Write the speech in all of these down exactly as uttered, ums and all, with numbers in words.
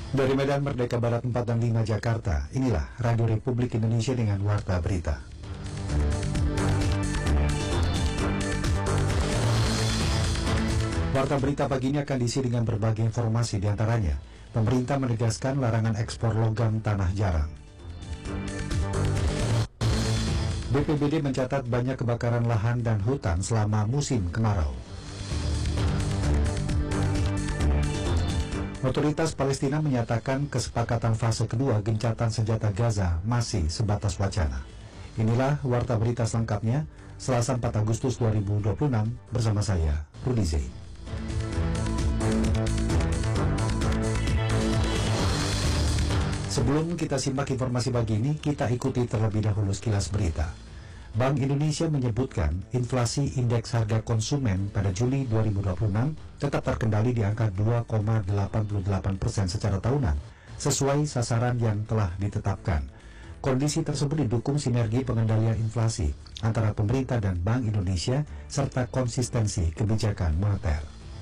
Dari Medan Merdeka Barat empat dan lima Jakarta, inilah Radio Republik Indonesia dengan Warta Berita. Warta Berita pagi ini akan diisi dengan berbagai informasi, diantaranya pemerintah menegaskan larangan ekspor logam tanah jarang. B P B D mencatat banyak kebakaran lahan dan hutan selama musim kemarau. Otoritas Palestina menyatakan kesepakatan fase kedua gencatan senjata Gaza masih sebatas wacana. Inilah Warta Berita selengkapnya, Selasa empat Agustus dua ribu dua puluh enam, bersama saya, Rudi Zain. Sebelum kita simak informasi pagi ini, kita ikuti terlebih dahulu sekilas berita. Bank Indonesia menyebutkan inflasi indeks harga konsumen pada Juli dua ribu dua puluh enam tetap terkendali di angka dua koma delapan delapan persen secara tahunan, sesuai sasaran yang telah ditetapkan. Kondisi tersebut didukung sinergi pengendalian inflasi antara pemerintah dan Bank Indonesia serta konsistensi kebijakan moneter.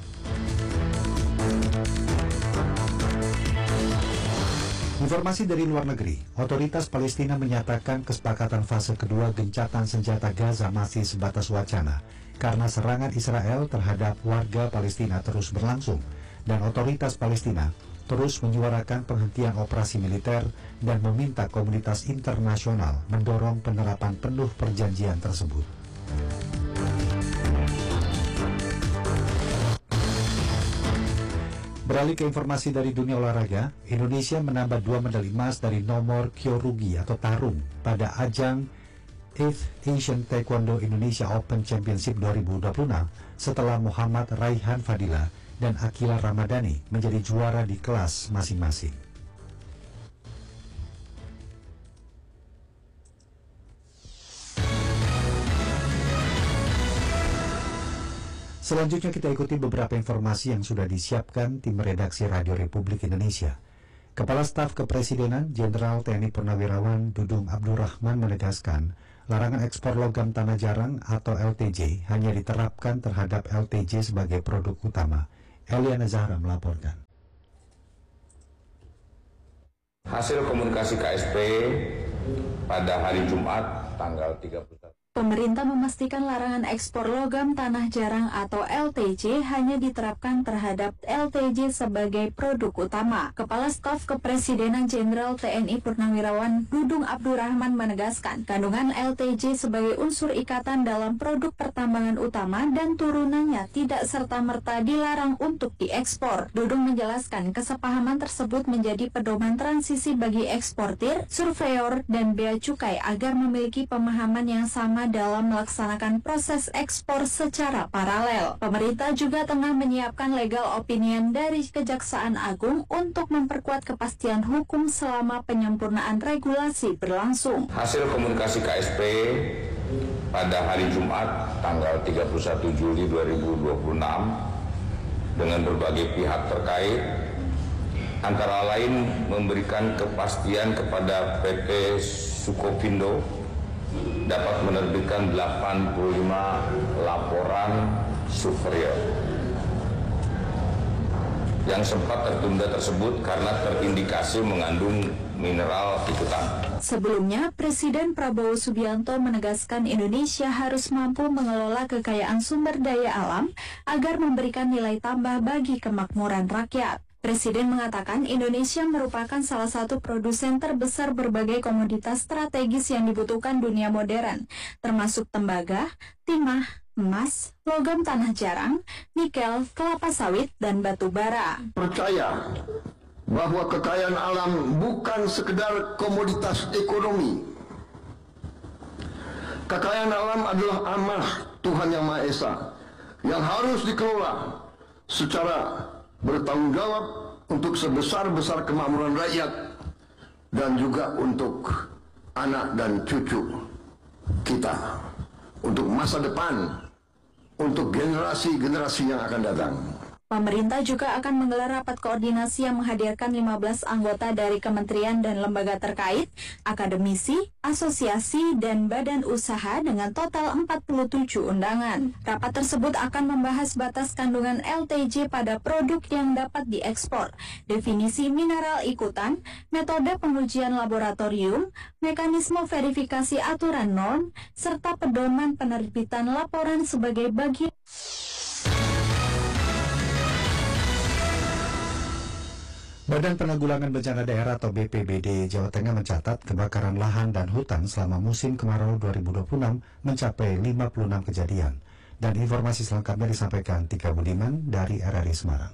Informasi dari luar negeri, otoritas Palestina menyatakan kesepakatan fase kedua gencatan senjata Gaza masih sebatas wacana karena serangan Israel terhadap warga Palestina terus berlangsung dan otoritas Palestina terus menyuarakan penghentian operasi militer dan meminta komunitas internasional mendorong penerapan penuh perjanjian tersebut. Beralih ke informasi dari dunia olahraga, Indonesia menambah dua medali emas dari nomor kyorugi atau tarung pada ajang eighth Asian Taekwondo Indonesia Open Championship dua ribu dua puluh enam setelah Muhammad Raihan Fadila dan Akila Ramadhani menjadi juara di kelas masing-masing. Selanjutnya kita ikuti beberapa informasi yang sudah disiapkan tim redaksi Radio Republik Indonesia. Kepala Staf Kepresidenan Jenderal T N I Purnawirawan Dudung Abdurrahman menegaskan larangan ekspor logam tanah jarang atau L T J hanya diterapkan terhadap L T J sebagai produk utama. Eliana Zahra melaporkan. Hasil komunikasi K S P pada hari Jumat tanggal tiga puluh satu. Pemerintah memastikan larangan ekspor logam tanah jarang atau L T J hanya diterapkan terhadap L T J sebagai produk utama. Kepala Staf Kepresidenan Jenderal T N I Purnawirawan Dudung Abdurrahman menegaskan kandungan L T J sebagai unsur ikatan dalam produk pertambangan utama dan turunannya tidak serta-merta dilarang untuk diekspor. Dudung menjelaskan kesepahaman tersebut menjadi pedoman transisi bagi eksportir, surveyor, dan bea cukai agar memiliki pemahaman yang sama dalam melaksanakan proses ekspor secara paralel. Pemerintah juga tengah menyiapkan legal opinion dari Kejaksaan Agung untuk memperkuat kepastian hukum selama penyempurnaan regulasi berlangsung. Hasil komunikasi K S P pada hari Jumat tanggal tiga puluh satu Juli dua ribu dua puluh enam dengan berbagai pihak terkait antara lain memberikan kepastian kepada P T Sukovindo dapat menerbitkan delapan puluh lima laporan superior yang sempat tertunda tersebut karena terindikasi mengandung mineral ikutan. Sebelumnya, Presiden Prabowo Subianto menegaskan Indonesia harus mampu mengelola kekayaan sumber daya alam agar memberikan nilai tambah bagi kemakmuran rakyat. Presiden mengatakan Indonesia merupakan salah satu produsen terbesar berbagai komoditas strategis yang dibutuhkan dunia modern, termasuk tembaga, timah, emas, logam tanah jarang, nikel, kelapa sawit, dan batu bara. Percaya bahwa kekayaan alam bukan sekedar komoditas ekonomi. Kekayaan alam adalah amanah Tuhan Yang Maha Esa yang harus dikelola secara bertanggung jawab untuk sebesar-besar kemakmuran rakyat dan juga untuk anak dan cucu kita, untuk masa depan, untuk generasi-generasi yang akan datang. Pemerintah juga akan menggelar rapat koordinasi yang menghadirkan lima belas anggota dari kementerian dan lembaga terkait, akademisi, asosiasi, dan badan usaha dengan total empat puluh tujuh undangan. Rapat tersebut akan membahas batas kandungan L T J pada produk yang dapat diekspor, definisi mineral ikutan, metode pengujian laboratorium, mekanisme verifikasi aturan norm, serta pedoman penerbitan laporan sebagai bagian. Badan Penanggulangan Bencana Daerah atau B P B D Jawa Tengah mencatat kebakaran lahan dan hutan selama musim kemarau dua ribu dua puluh enam mencapai lima puluh enam kejadian. Dan informasi selengkapnya disampaikan Tika Budiman dari R R I Semarang.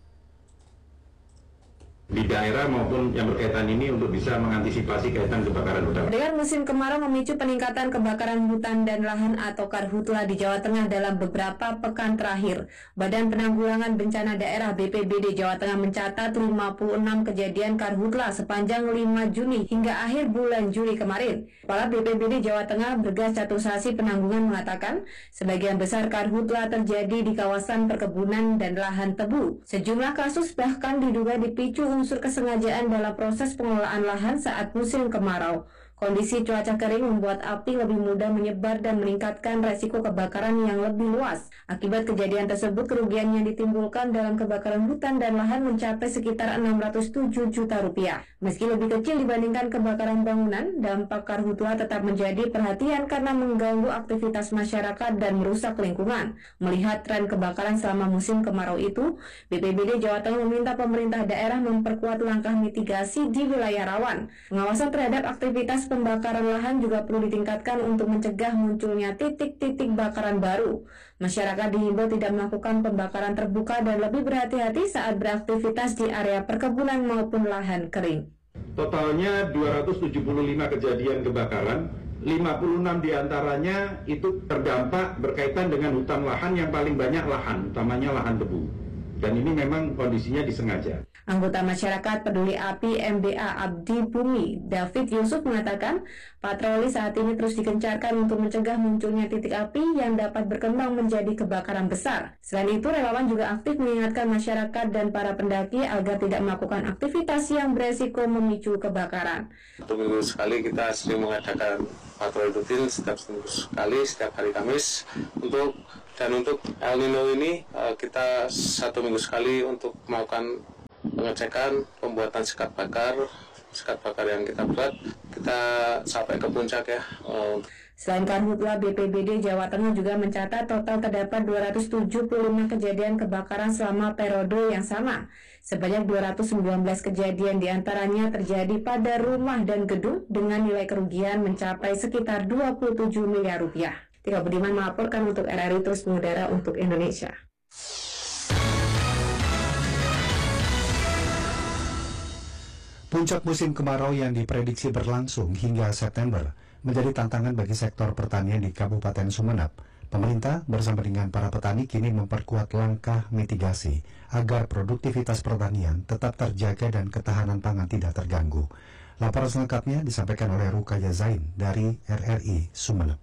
Di daerah maupun yang berkaitan ini untuk bisa mengantisipasi kaitan kebakaran hutan. Dengan musim kemarau memicu peningkatan kebakaran hutan dan lahan atau karhutla di Jawa Tengah dalam beberapa pekan terakhir. Badan Penanggulangan Bencana Daerah B P B D Jawa Tengah mencatat lima puluh enam kejadian karhutla sepanjang lima Juni hingga akhir bulan Juli kemarin. Kepala B P B D Jawa Tengah Bergas Catusasi Penanggungan mengatakan sebagian besar karhutla terjadi di kawasan perkebunan dan lahan tebu. Sejumlah kasus bahkan diduga dipicu unsur kesengajaan dalam proses pengelolaan lahan saat musim kemarau. Kondisi cuaca kering membuat api lebih mudah menyebar dan meningkatkan resiko kebakaran yang lebih luas. Akibat kejadian tersebut, kerugian yang ditimbulkan dalam kebakaran hutan dan lahan mencapai sekitar enam ratus tujuh juta rupiah. Meski lebih kecil dibandingkan kebakaran bangunan, dampak karhutla tetap menjadi perhatian karena mengganggu aktivitas masyarakat dan merusak lingkungan. Melihat tren kebakaran selama musim kemarau itu, B P B D Jawa Tengah meminta pemerintah daerah memperkuat langkah mitigasi di wilayah rawan. Pengawasan terhadap aktivitas pembakaran lahan juga perlu ditingkatkan untuk mencegah munculnya titik-titik bakaran baru. Masyarakat dihimbau tidak melakukan pembakaran terbuka dan lebih berhati-hati saat beraktivitas di area perkebunan maupun lahan kering. Totalnya dua ratus tujuh puluh lima kejadian kebakaran, lima puluh enam diantaranya itu terdampak berkaitan dengan hutan lahan yang paling banyak lahan, utamanya lahan tebu. Dan ini memang kondisinya disengaja. Anggota Masyarakat Peduli Api M B A Abdi Bumi, David Yusuf mengatakan, patroli saat ini terus digencarkan untuk mencegah munculnya titik api yang dapat berkembang menjadi kebakaran besar. Selain itu, relawan juga aktif mengingatkan masyarakat dan para pendaki agar tidak melakukan aktivitas yang beresiko memicu kebakaran. Satu minggu sekali kita sering mengadakan patroli rutin setiap seminggu sekali, setiap hari Kamis untuk dan untuk El Nino ini kita satu minggu sekali untuk melakukan pengecekan pembuatan sekat bakar, sekat bakar yang kita buat, kita sampai ke puncak ya. Selain karhutla, B P B D Jawa Tengah juga mencatat total terdapat dua ratus tujuh puluh lima kejadian kebakaran selama periode yang sama. Sebanyak dua ratus sembilan belas kejadian diantaranya terjadi pada rumah dan gedung dengan nilai kerugian mencapai sekitar dua puluh tujuh miliar rupiah. Tika Budiman melaporkan untuk R R I Terus Mengudara untuk Indonesia. Puncak musim kemarau yang diprediksi berlangsung hingga September menjadi tantangan bagi sektor pertanian di Kabupaten Sumeneb. Pemerintah bersama dengan para petani kini memperkuat langkah mitigasi agar produktivitas pertanian tetap terjaga dan ketahanan pangan tidak terganggu. Laporan selengkapnya disampaikan oleh Rukaya Zain dari R R I Sumeneb.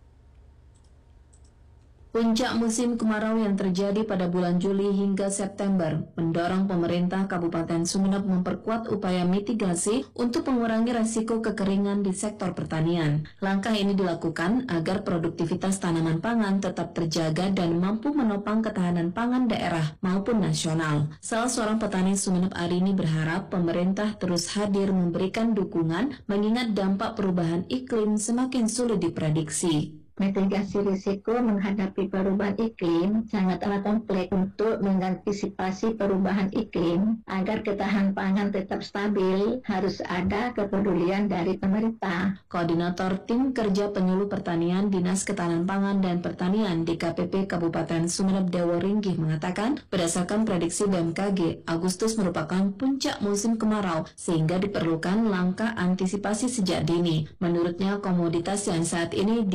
Puncak musim kemarau yang terjadi pada bulan Juli hingga September mendorong pemerintah Kabupaten Sumeneb memperkuat upaya mitigasi untuk mengurangi resiko kekeringan di sektor pertanian. Langkah ini dilakukan agar produktivitas tanaman pangan tetap terjaga dan mampu menopang ketahanan pangan daerah maupun nasional. Salah seorang petani Sumeneb Arini berharap pemerintah terus hadir memberikan dukungan mengingat dampak perubahan iklim semakin sulit diprediksi. Mitigasi risiko menghadapi perubahan iklim sangatlah kompleks untuk mengantisipasi perubahan iklim agar ketahanan pangan tetap stabil. Harus ada kepedulian dari pemerintah. Koordinator Tim Kerja Penyuluh Pertanian Dinas Ketahanan Pangan dan Pertanian di K P P Kabupaten Sumeneb Dewo Ringgih mengatakan, berdasarkan prediksi B M K G, Agustus merupakan puncak musim kemarau sehingga diperlukan langkah antisipasi sejak dini. Menurutnya, komoditas yang saat ini dibudidaya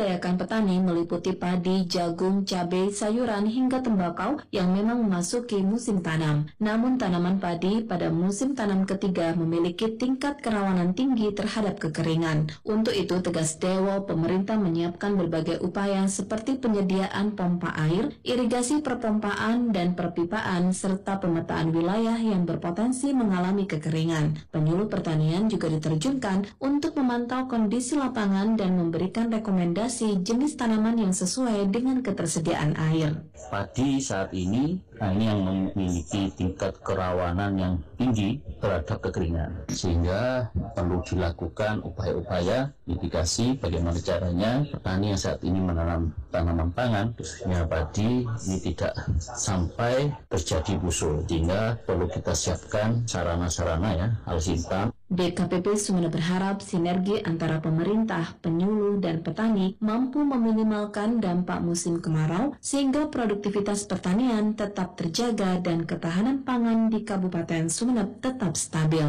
memberdayakan petani meliputi padi, jagung, cabai, sayuran, hingga tembakau yang memang memasuki musim tanam. Namun tanaman padi pada musim tanam ketiga memiliki tingkat kerawanan tinggi terhadap kekeringan. Untuk itu, tegas Dewo, pemerintah menyiapkan berbagai upaya seperti penyediaan pompa air, irigasi perpompaan dan perpipaan, serta pemetaan wilayah yang berpotensi mengalami kekeringan. Penyuluh pertanian juga diterjunkan untuk memantau kondisi lapangan dan memberikan rekomendasi jenis tanaman yang sesuai dengan ketersediaan air. Padi saat ini, nah ini yang memiliki tingkat kerawanan yang tinggi terhadap kekeringan, sehingga perlu dilakukan upaya-upaya mitigasi bagaimana caranya petani yang saat ini menanam tanaman pangan, khususnya padi, ini tidak sampai terjadi busuk, sehingga perlu kita siapkan sarana-sarana ya, alutsista. D K P P Sumeneb berharap sinergi antara pemerintah, penyuluh, dan petani mampu meminimalkan dampak musim kemarau sehingga produktivitas pertanian tetap terjaga dan ketahanan pangan di Kabupaten Sumeneb tetap stabil.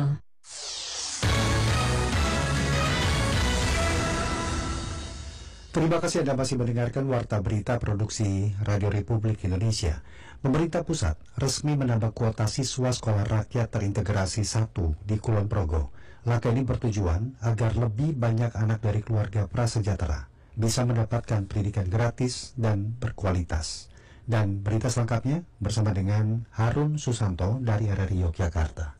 Terima kasih Anda masih mendengarkan Warta Berita Produksi Radio Republik Indonesia. Pemerintah pusat resmi menambah kuota siswa sekolah rakyat terintegrasi satu di Kulon Progo. Langkah ini bertujuan agar lebih banyak anak dari keluarga prasejahtera bisa mendapatkan pendidikan gratis dan berkualitas. Dan berita selengkapnya bersama dengan Harun Susanto dari R R I Yogyakarta.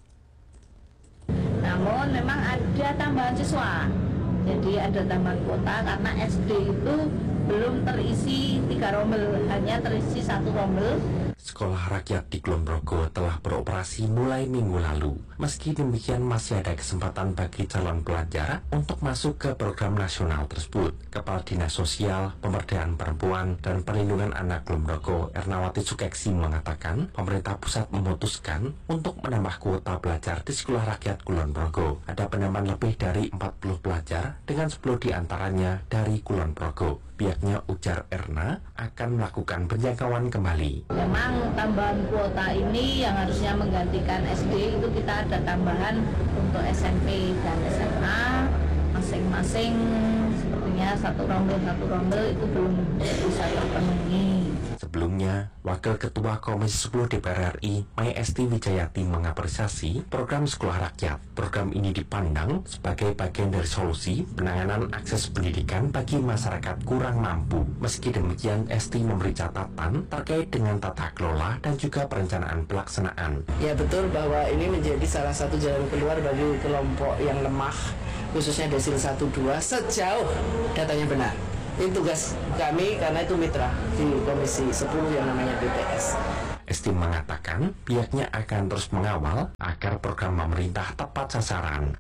Namun memang ada tambahan siswa. Jadi ada tambahan kuota karena S D itu belum terisi tiga rombel, hanya terisi satu rombel. Sekolah rakyat di Kulon Progo telah beroperasi mulai minggu lalu. Meski demikian masih ada kesempatan bagi calon pelajar untuk masuk ke program nasional tersebut. Kepala Dinas Sosial, Pemberdayaan Perempuan, dan Perlindungan Anak Kulon Progo, Ernawati Sukeksi, mengatakan pemerintah pusat memutuskan untuk menambah kuota pelajar di Sekolah Rakyat Kulon Progo. Ada penambahan lebih dari empat puluh pelajar dengan sepuluh diantaranya dari Kulon Progo. Pihaknya, ujar Erna, akan melakukan penjangkauan kembali. Memang tambahan kuota ini yang harusnya menggantikan S D itu kita ada tambahan untuk S M P dan S M A masing-masing sepertinya satu rombel satu rombel itu belum bisa terpenuhi. Sebelumnya, Wakil Ketua Komisi sepuluh D P R R I, Mai Esti Wijayati, mengapresiasi program Sekolah Rakyat. Program ini dipandang sebagai bagian dari solusi penanganan akses pendidikan bagi masyarakat kurang mampu. Meski demikian, Esti memberi catatan terkait dengan tata kelola dan juga perencanaan pelaksanaan. Ya betul bahwa ini menjadi salah satu jalan keluar bagi kelompok yang lemah, khususnya desil satu dua, sejauh datanya benar. Ini tugas kami karena itu mitra di Komisi sepuluh yang namanya B P S. Esti mengatakan pihaknya akan terus mengawal agar program pemerintah tepat sasaran.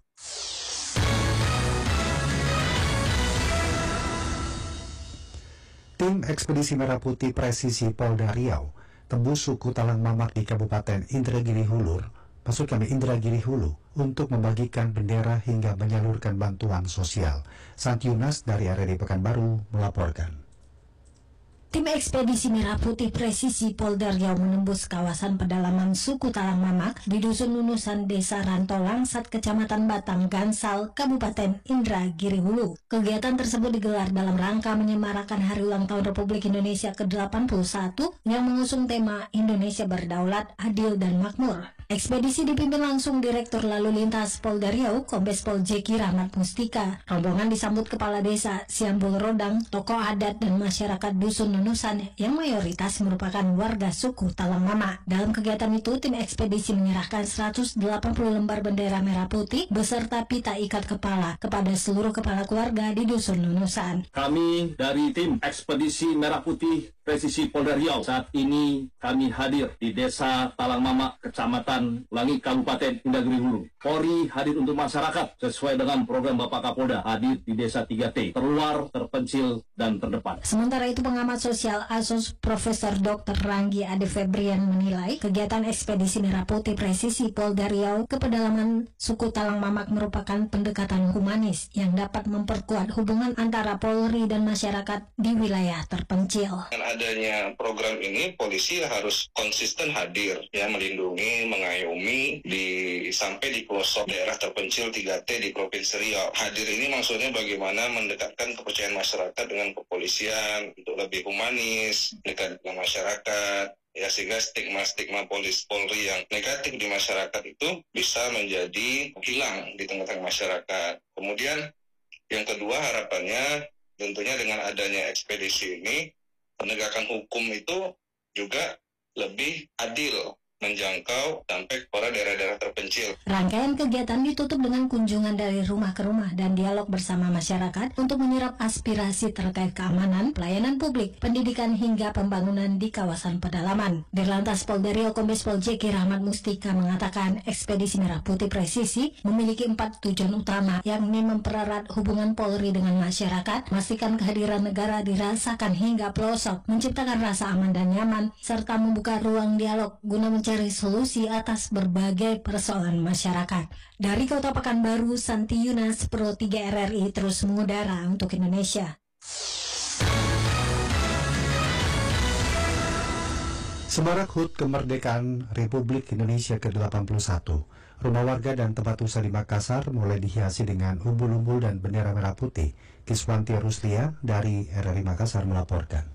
Tim Ekspedisi Merah Putih Presisi Polda Riau tembus suku Talang Mamak di Kabupaten Indragiri Hulur, maksud kami Indragiri Hulu, untuk membagikan bendera hingga menyalurkan bantuan sosial. Sant Yunas dari R R I Pekanbaru melaporkan. Tim Ekspedisi Merah Putih Presisi Polda Riau menembus kawasan pedalaman suku Talang Mamak di Dusun Nunusan, Desa Ranto Langsat, Kecamatan Batang Gansal, Kabupaten Indragiri Hulu. Kegiatan tersebut digelar dalam rangka menyemarakan Hari Ulang Tahun Republik Indonesia ke delapan puluh satu yang mengusung tema Indonesia Berdaulat, Adil, dan Makmur. Ekspedisi dipimpin langsung Direktur Lalu Lintas Polda Riau, Kombes Pol Jeki Rahmat Mustika. Rombongan disambut Kepala Desa, Siambul Rodang, tokoh adat, dan masyarakat Dusun Nunusan yang mayoritas merupakan warga suku Talang Mamak. Dalam kegiatan itu, tim ekspedisi menyerahkan seratus delapan puluh lembar bendera merah putih beserta pita ikat kepala kepada seluruh kepala keluarga di Dusun Nunusan. Kami dari tim Ekspedisi Merah Putih Presisi Polda Riau saat ini kami hadir di Desa Talang Mamak, Kecamatan Langi, Kabupaten Indragiri Hulu. Polri hadir untuk masyarakat sesuai dengan program Bapak Kapolda, hadir di Desa tiga T, terluar, terpencil, dan terdepan. Sementara itu, pengamat sosial A S O S Profesor Doktor Ranggi Ade Febrian menilai kegiatan Ekspedisi Merah Putih Presisi Polda Riau ke pedalaman suku Talang Mamak merupakan pendekatan humanis yang dapat memperkuat hubungan antara Polri dan masyarakat di wilayah terpencil. Adanya program ini, polisi harus konsisten hadir, ya, melindungi, mengayomi di sampai di pelosok daerah terpencil tiga T di Provinsi Riau. Hadir ini maksudnya bagaimana mendekatkan kepercayaan masyarakat dengan kepolisian untuk lebih humanis, dekat dengan masyarakat, ya sehingga stigma-stigma polis Polri yang negatif di masyarakat itu bisa menjadi hilang di tengah-tengah masyarakat. Kemudian yang kedua harapannya tentunya dengan adanya ekspedisi ini penegakan hukum itu juga lebih adil, menjangkau sampai kepada daerah-daerah terpencil. Rangkaian kegiatan ditutup dengan kunjungan dari rumah ke rumah dan dialog bersama masyarakat untuk menyerap aspirasi terkait keamanan, pelayanan publik, pendidikan hingga pembangunan di kawasan pedalaman. Dirlantas Polda Riau Kombes Pol Jeki Rahmat Mustika mengatakan ekspedisi Merah Putih Presisi memiliki empat tujuan utama, yakni mempererat hubungan Polri dengan masyarakat, memastikan kehadiran negara dirasakan hingga pelosok, menciptakan rasa aman dan nyaman, serta membuka ruang dialog guna mencari solusi atas berbagai persoalan masyarakat. Dari Kota Pekanbaru, Santi Yunas, Pro tiga R R I terus mengudara untuk Indonesia. Semarak H U T Kemerdekaan Republik Indonesia ke delapan puluh satu. Rumah warga dan tempat usaha di Makassar mulai dihiasi dengan umbul-umbul dan bendera merah putih. Kiswanti Ruslia dari R R I Makassar melaporkan.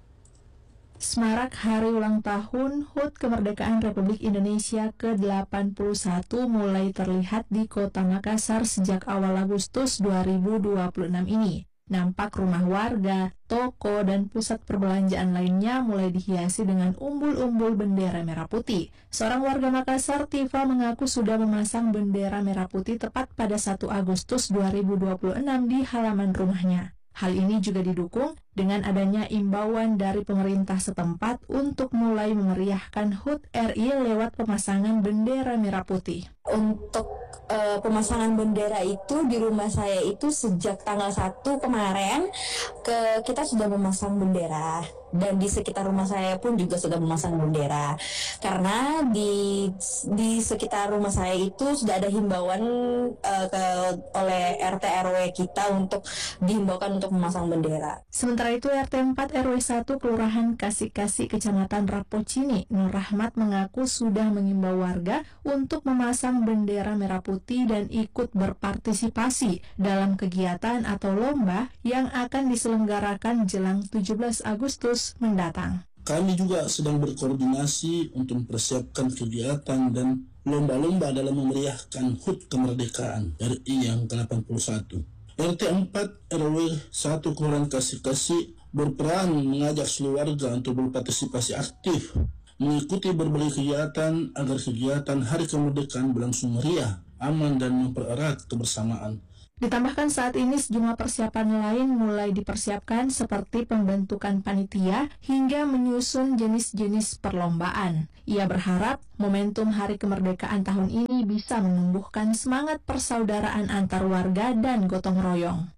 Semarak Hari Ulang Tahun H U T Kemerdekaan Republik Indonesia ke delapan puluh satu mulai terlihat di Kota Makassar sejak awal Agustus dua ribu dua puluh enam ini. Nampak rumah warga, toko, dan pusat perbelanjaan lainnya mulai dihiasi dengan umbul-umbul bendera merah putih. Seorang warga Makassar, Tifa, mengaku sudah memasang bendera merah putih tepat pada satu Agustus dua ribu dua puluh enam di halaman rumahnya. Hal ini juga didukung dengan adanya imbauan dari pemerintah setempat untuk mulai memeriahkan H U T R I lewat pemasangan bendera merah putih. Untuk uh, pemasangan bendera itu di rumah saya itu sejak tanggal satu kemarin ke kita sudah memasang bendera, dan di sekitar rumah saya pun juga sudah memasang bendera karena di di sekitar rumah saya itu sudah ada himbauan uh, ke oleh R T R W kita untuk dihimbaukan untuk memasang bendera. Sementara itu R T empat R W satu Kelurahan Kasih-Kasih Kecamatan Rapocini, Nur Rahmat mengaku sudah mengimbau warga untuk memasang bendera merah putih dan ikut berpartisipasi dalam kegiatan atau lomba yang akan diselenggarakan jelang tujuh belas Agustus mendatang. Kami juga sedang berkoordinasi untuk mempersiapkan kegiatan dan lomba-lomba dalam memeriahkan H U T Kemerdekaan R I yang ke delapan puluh satu. R T empat R W satu Kelurahan Kasih-Kasih berperan mengajak seluruh warga untuk berpartisipasi aktif mengikuti berbagai kegiatan agar kegiatan Hari Kemerdekaan berlangsung meriah, aman, dan mempererat kebersamaan. Ditambahkan saat ini sejumlah persiapan lain mulai dipersiapkan seperti pembentukan panitia hingga menyusun jenis-jenis perlombaan. Ia berharap momentum Hari Kemerdekaan tahun ini bisa menumbuhkan semangat persaudaraan antar warga dan gotong royong.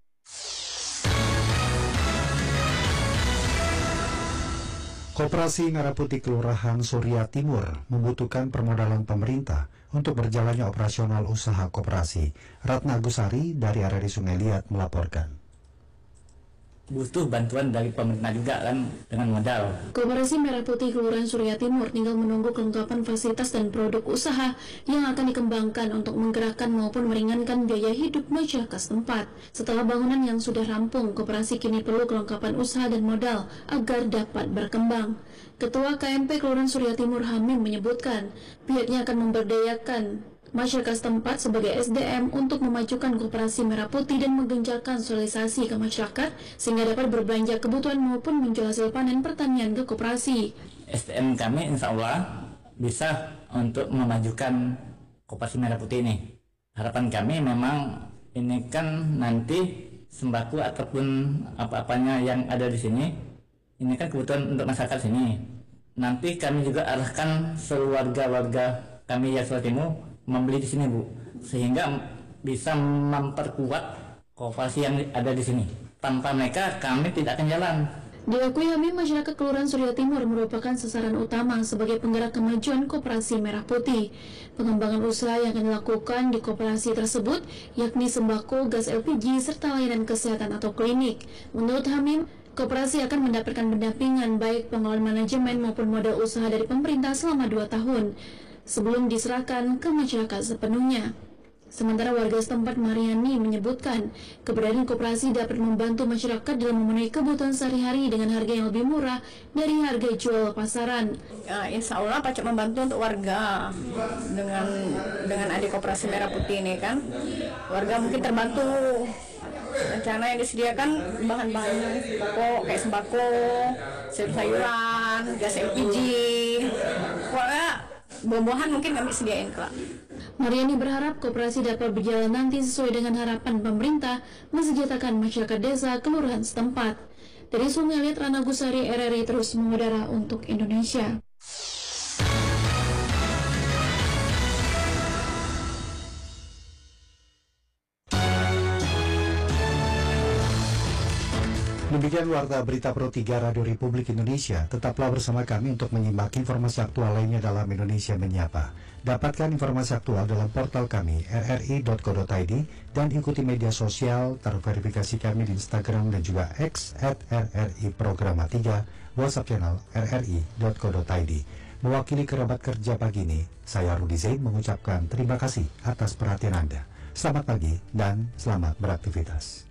Koperasi Merah Putih Kelurahan Surya Timur membutuhkan permodalan pemerintah untuk berjalannya operasional usaha koperasi. Ratna Gusari dari R R I Sungai Liat melaporkan. Butuh bantuan dari pemerintah juga kan dengan modal. Koperasi Merah Putih Kelurahan Surya Timur tinggal menunggu kelengkapan fasilitas dan produk usaha yang akan dikembangkan untuk menggerakkan maupun meringankan biaya hidup masyarakat setempat. Setelah bangunan yang sudah rampung, koperasi kini perlu kelengkapan usaha dan modal agar dapat berkembang. Ketua K M P Kelurahan Surya Timur Hamim menyebutkan pihaknya akan memberdayakan masyarakat setempat sebagai S D M untuk memajukan koperasi Merah Putih dan menggencarkan sosialisasi ke masyarakat sehingga dapat berbelanja kebutuhan maupun menjual hasil panen pertanian ke koperasi. S D M kami insya Allah bisa untuk memajukan koperasi Merah Putih ini. Harapan kami memang ini kan nanti sembako ataupun apa-apanya yang ada di sini, ini kan kebutuhan untuk masyarakat sini. Nanti kami juga arahkan seluruh warga-warga kami ya Surya Timur membeli di sini Bu, sehingga bisa memperkuat koperasi yang ada di sini. Tanpa mereka kami tidak akan jalan. Diakui Hamim, masyarakat Kelurahan Surya Timur merupakan sasaran utama sebagai penggerak kemajuan koperasi Merah Putih. Pengembangan usaha yang akan dilakukan di koperasi tersebut yakni sembako, gas L P G, serta layanan kesehatan atau klinik. Menurut Hamim, koperasi akan mendapatkan pendampingan baik pengelolaan manajemen maupun modal usaha dari pemerintah selama dua tahun. sebelum diserahkan ke masyarakat sepenuhnya. Sementara warga setempat Mariani menyebutkan keberadaan koperasi dapat membantu masyarakat dalam memenuhi kebutuhan sehari-hari dengan harga yang lebih murah dari harga jual pasaran. Ya, insya Allah pacak membantu untuk warga dengan dengan ada koperasi Merah Putih ini kan. Warga mungkin terbantu. Rencana yang disediakan bahan-bahan pokok kayak sembako, sayur-sayuran, gas L P G. Pokoknya buah-buahan mungkin kami sediain kelak. Mariani berharap koperasi dapat berjalan nanti sesuai dengan harapan pemerintah mensejahterakan masyarakat desa kelurahan setempat. Dari Sungai Liat, Rana Gusari, R R I terus mengudara untuk Indonesia. Demikian Warta Berita Pro tiga Radio Republik Indonesia. Tetaplah bersama kami untuk menyimak informasi aktual lainnya dalam Indonesia Menyapa. Dapatkan informasi aktual dalam portal kami r r i dot co dot i d dan ikuti media sosial terverifikasi kami di Instagram dan juga X at r r i programa tiga, WhatsApp channel r r i dot co dot i d. Mewakili kerabat kerja pagi ini, saya Rudi Zain mengucapkan terima kasih atas perhatian Anda. Selamat pagi dan selamat beraktivitas.